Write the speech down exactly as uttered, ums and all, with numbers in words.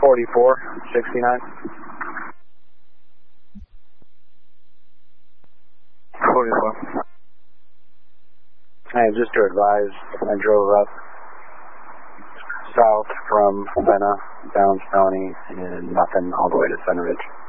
forty-four sixty-nine. forty-four. Hey, just to advise, I drove up south from Benna, down Stony, and nothing all the way to Center Ridge.